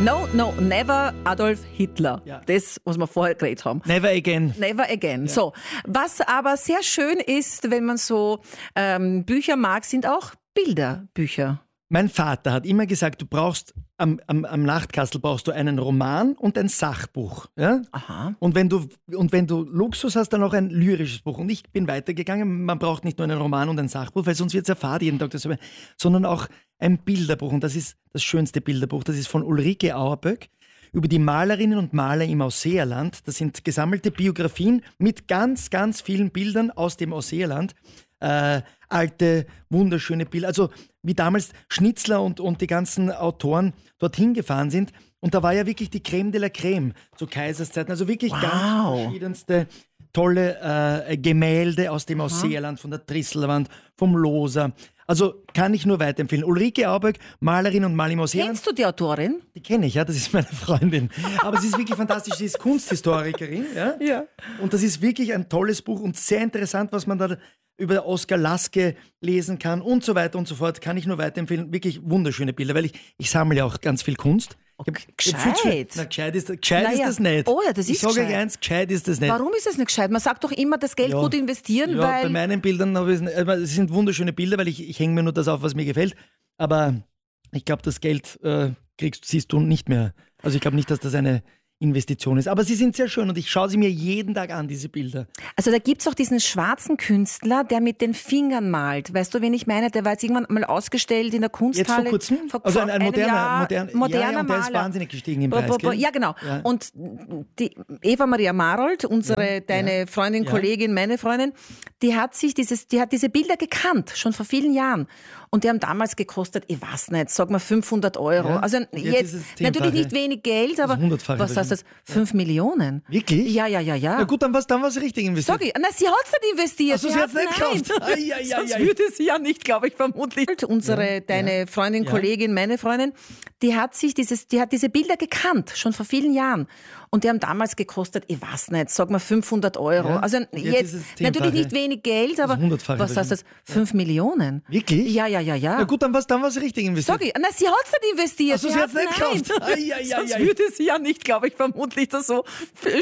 No, never Adolf Hitler. Ja. Das, was wir vorher geredet haben. Never again. Never again. Ja. So, was aber sehr schön ist, wenn man so Bücher mag, sind auch Bilderbücher. Mein Vater hat immer gesagt, du brauchst am Nachtkastel brauchst du einen Roman und ein Sachbuch. Ja? Aha. Und wenn du Luxus hast, dann auch ein lyrisches Buch. Und ich bin weitergegangen, man braucht nicht nur einen Roman und ein Sachbuch, weil sonst wird es ja fad jeden Tag dasselbe, sondern auch ein Bilderbuch. Und das ist das schönste Bilderbuch. Das ist von Ulrike Auerböck über die Malerinnen und Maler im Ausseerland. Das sind gesammelte Biografien mit ganz, ganz vielen Bildern aus dem Ausseerland. Alte, wunderschöne Bilder. Also wie damals Schnitzler und die ganzen Autoren dorthin gefahren sind. Und da war ja wirklich die Creme de la Creme zu Kaiserszeiten. Also wirklich ganz verschiedenste tolle Gemälde aus dem Ausseerland, von der Trisselwand, vom Loser. Also kann ich nur weiterempfehlen. Ulrike Auerböck, Malerin und Maler im Ausseerland. Kennst du die Autorin? Die kenne ich, ja, das ist meine Freundin. Aber sie ist wirklich fantastisch, sie ist Kunsthistorikerin. Ja? Ja. Und das ist wirklich ein tolles Buch und sehr interessant, was man da über Oskar Laske lesen kann und so weiter und so fort. Kann ich nur weiterempfehlen. Wirklich wunderschöne Bilder, weil ich sammle ja auch ganz viel Kunst. Gescheit. Gescheit ist das nicht. Oh ja, das ist ich sage gescheit. euch eins, gescheit ist das nicht. Warum ist das nicht gescheit? Man sagt doch immer, das Geld gut investieren, Ja, bei weil... meinen Bildern es sind wunderschöne Bilder, weil ich hänge mir nur das auf, was mir gefällt. Aber ich glaube, das Geld siehst du nicht mehr. Also ich glaube nicht, dass das eine Investition ist. Aber sie sind sehr schön und ich schaue sie mir jeden Tag an, diese Bilder. Also da gibt's auch diesen schwarzen Künstler, der mit den Fingern malt. Weißt du, wen ich meine? Der war jetzt irgendwann mal ausgestellt in der Kunsthalle. Jetzt vor kurzem? Also ein moderner moderner ja, und der Maler. ist wahnsinnig gestiegen im Preis. Gell? Ja, genau. Ja. Und die Eva Maria Marold, deine Freundin, Kollegin, meine Freundin, die hat diese Bilder gekannt, schon vor vielen Jahren. Und die haben damals gekostet, ich weiß nicht, sag mal 500 Euro. Ja, Also jetzt natürlich nicht wenig Geld, aber was heißt das? 5 Millionen? Wirklich? Ja. Na gut, dann war's richtig investiert. Sag ich, na, sie hat's nicht investiert. Also sie hat's nicht gekauft. Sonst würde sie ja nicht, glaube ich, vermutlich. Deine Freundin, Kollegin, meine Freundin, die hat diese Bilder gekannt, schon vor vielen Jahren. Und die haben damals gekostet, ich weiß nicht, sag mal 500 Euro. Ja, Also jetzt natürlich nicht wenig Geld, aber was heißt das? 5 Millionen? Wirklich? Ja. Na gut, dann war's richtig investiert. Sag ich, na, sie hat's nicht investiert. Also sie hat's nicht gekauft. Sonst würde sie ja nicht, glaube ich, vermutlich das so